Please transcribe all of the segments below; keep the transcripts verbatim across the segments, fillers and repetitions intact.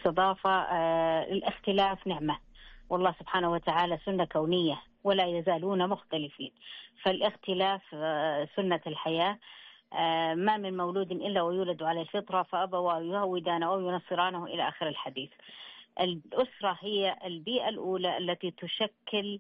الاستضافة. الاختلاف نعمة، والله سبحانه وتعالى سنة كونية ولا يزالون مختلفين، فالاختلاف سنة الحياة. ما من مولود إلا ويولد على الفطرة فأبواه يهودانه أو ينصرانه إلى آخر الحديث. الأسرة هي البيئة الأولى التي تشكل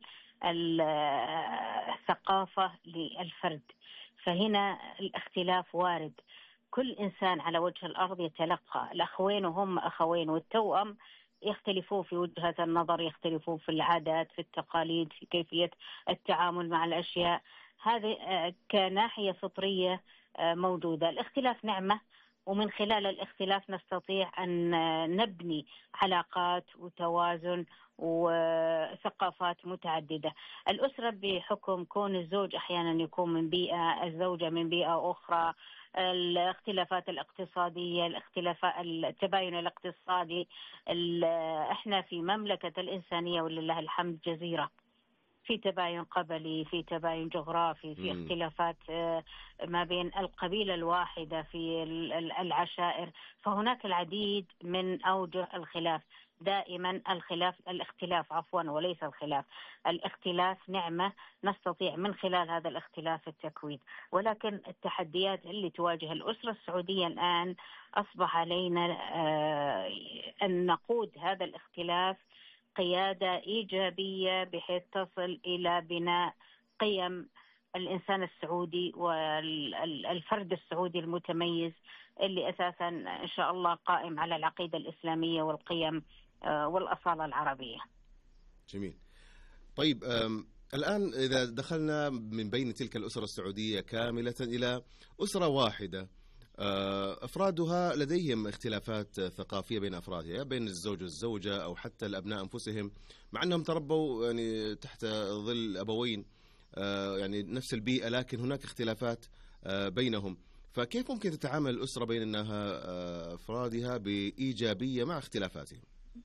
الثقافة للفرد، فهنا الاختلاف وارد. كل إنسان على وجه الأرض يتلقى، الأخوين وهم أخوين والتوأم يختلفون في وجهة النظر، يختلفون في العادات، في التقاليد، في كيفية التعامل مع الأشياء. هذه كناحية فطرية موجودة. الاختلاف نعمة، ومن خلال الاختلاف نستطيع أن نبني علاقات وتوازن وثقافات متعددة. الأسرة بحكم كون الزوج أحيانا يكون من بيئة، الزوجة من بيئة أخرى، الاختلافات الاقتصادية، الاختلافات التباين الاقتصادي. احنا في مملكة الإنسانية ولله الحمد جزيرة، في تباين قبلي، في تباين جغرافي، في اختلافات ما بين القبيلة الواحدة، في العشائر، فهناك العديد من أوجه الخلاف. دائما الخلاف الاختلاف عفوا وليس الخلاف. الاختلاف نعمة، نستطيع من خلال هذا الاختلاف التكوين. ولكن التحديات اللي تواجه الأسرة السعودية الآن أصبح علينا أن نقود هذا الاختلاف قيادة إيجابية بحيث تصل إلى بناء قيم الإنسان السعودي والفرد السعودي المتميز اللي أساسا إن شاء الله قائم على العقيدة الإسلامية والقيم والأصالة العربية. جميل. طيب الآن إذا دخلنا من بين تلك الأسرة السعودية كاملة إلى أسرة واحدة، أفرادها لديهم اختلافات ثقافية بين أفرادها، بين الزوج والزوجة أو حتى الأبناء أنفسهم، مع أنهم تربوا يعني تحت ظل أبوين يعني نفس البيئة، لكن هناك اختلافات بينهم. فكيف ممكن تتعامل الأسرة بين أنها أفرادها بإيجابية مع اختلافاتهم؟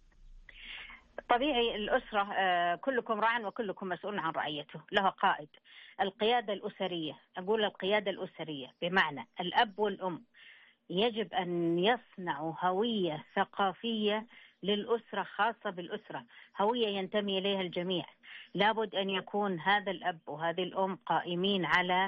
طبيعي الأسرة كلكم راع وكلكم مسؤول عن رعيته، لها قائد. القيادة الأسرية، أقول القيادة الأسرية بمعنى الأب والأم يجب أن يصنعوا هوية ثقافية للأسرة، خاصة بالأسرة، هوية ينتمي إليها الجميع. لابد أن يكون هذا الأب وهذه الأم قائمين على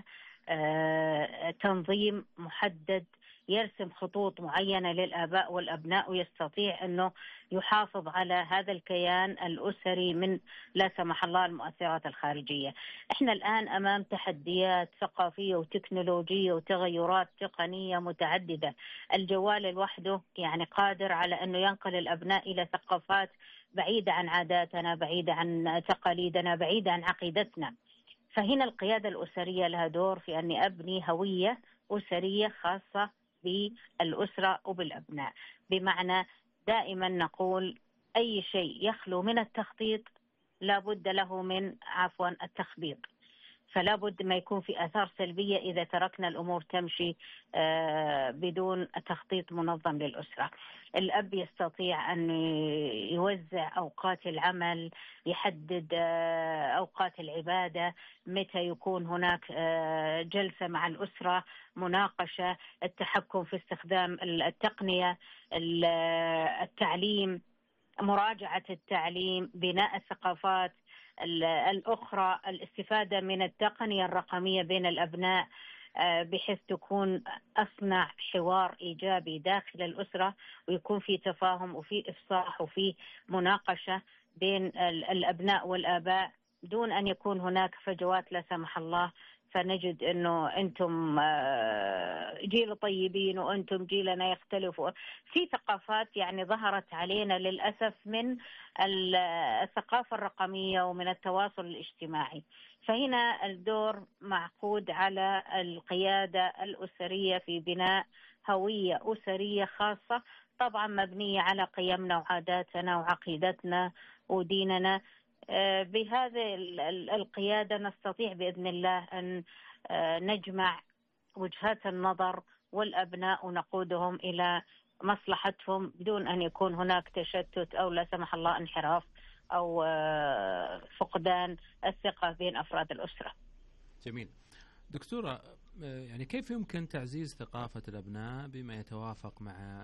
تنظيم محدد يرسم خطوط معينة للآباء والأبناء، ويستطيع أنه يحافظ على هذا الكيان الأسري من لا سمح الله المؤثرات الخارجية. احنا الآن أمام تحديات ثقافية وتكنولوجية وتغيرات تقنية متعددة. الجوال لوحده يعني قادر على أنه ينقل الأبناء إلى ثقافات بعيدة عن عاداتنا، بعيدة عن تقاليدنا، بعيدة عن عقيدتنا. فهنا القيادة الأسرية لها دور في أني أبني هوية أسرية خاصة بالأسرة وبالأبناء. بمعنى دائما نقول أي شيء يخلو من التخطيط لابد له من عفوا التخبيط، فلا بد ما يكون في آثار سلبية إذا تركنا الأمور تمشي بدون تخطيط منظم للأسرة. الأب يستطيع أن يوزع أوقات العمل، يحدد أوقات العبادة، متى يكون هناك جلسة مع الأسرة، مناقشة، التحكم في استخدام التقنية، التعليم، مراجعة التعليم، بناء الثقافات الأخرى، الاستفادة من التقنية الرقمية بين الأبناء بحيث تكون أصنع حوار إيجابي داخل الأسرة، ويكون في تفاهم وفي إفصاح وفي مناقشة بين الأبناء والآباء دون أن يكون هناك فجوات لا سمح الله. فنجد أنه أنتم جيل طيبين وأنتم جيلنا يختلفوا. في ثقافات يعني ظهرت علينا للأسف من الثقافة الرقمية ومن التواصل الاجتماعي. فهنا الدور معقود على القيادة الأسرية في بناء هوية أسرية خاصة، طبعا مبنية على قيمنا وعاداتنا وعقيدتنا وديننا. بهذه القيادة نستطيع بإذن الله أن نجمع وجهات النظر والأبناء ونقودهم إلى مصلحتهم بدون أن يكون هناك تشتت أو لا سمح الله انحراف أو فقدان الثقة بين أفراد الأسرة. جميل. دكتورة، يعني كيف يمكن تعزيز ثقافة الأبناء بما يتوافق مع